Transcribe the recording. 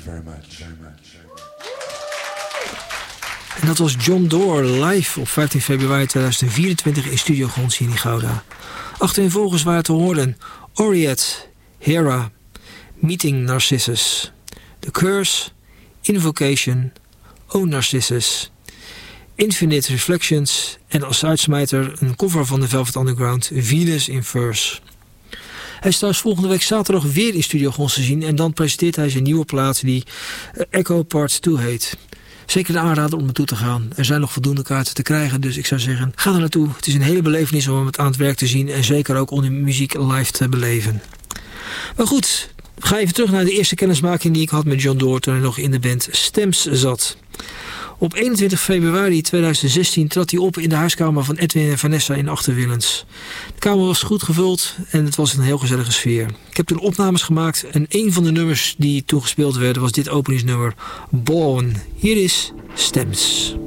En dat was John Doerr live op 15 februari 2024 in Studio Gons hier in Gouda. Achtereenvolgens waren te horen Oriet, Hera, Meeting Narcissus, The Curse, Invocation, O Narcissus, Infinite Reflections en als uitsmijter een cover van de Velvet Underground, Venus in Verse. Hij is trouwens volgende week zaterdag weer in Studio Gons te zien en dan presenteert hij zijn nieuwe plaat die Echo Part 2 heet. Zeker de aanrader om naartoe te gaan. Er zijn nog voldoende kaarten te krijgen, dus ik zou zeggen, ga er naartoe. Het is een hele belevenis om hem aan het werk te zien en zeker ook om de muziek live te beleven. Maar goed, we gaan even terug naar de eerste kennismaking die ik had met John Doerr toen hij nog in de band Stems zat. Op 21 februari 2016 trad hij op in de huiskamer van Edwin en Vanessa in Achterwillens. De kamer was goed gevuld en het was een heel gezellige sfeer. Ik heb toen opnames gemaakt en een van de nummers die toen gespeeld werden was dit openingsnummer, Born. Hier is Stems.